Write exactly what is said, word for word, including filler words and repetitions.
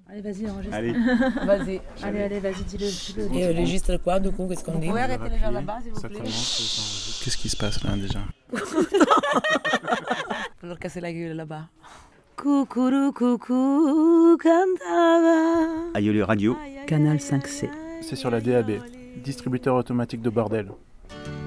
Allez, vas-y, enregistre. Allez. Vas-y. Allez, allez, vas-y, dis-le. dis-le. Et euh, registre quoi, du coup, qu'est-ce qu'on Vous dit? pouvez arrêter les gens là-bas, s'il vous Ça plaît. commence. Qu'est-ce qui se passe là déjà? Faut leur casser la gueule là-bas. Coucou, coucou, cantava. Aïeul Radio. Canal cinq C. C'est sur la D A B, distributeur automatique de bordel.